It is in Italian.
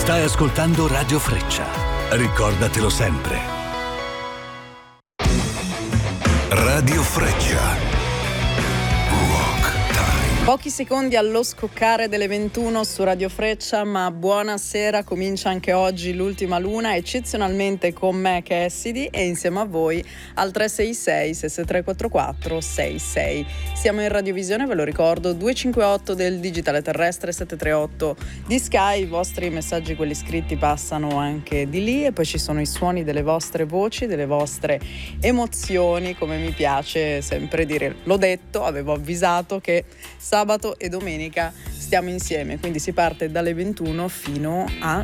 Stai ascoltando Radio Freccia. Ricordatelo sempre. Radio Freccia. Pochi secondi allo scoccare delle 21 su Radio Freccia, ma buonasera, comincia anche oggi l'ultima luna, eccezionalmente con me che è Sidi e insieme a voi al 366 6344 66. Siamo in radiovisione, ve lo ricordo, 258 del digitale terrestre, 738 di Sky, i vostri messaggi, quelli scritti, passano anche di lì e poi ci sono i suoni delle vostre voci, delle vostre emozioni, come mi piace sempre dire. L'ho detto, avevo avvisato che sabato e domenica stiamo insieme, quindi si parte dalle 21 fino a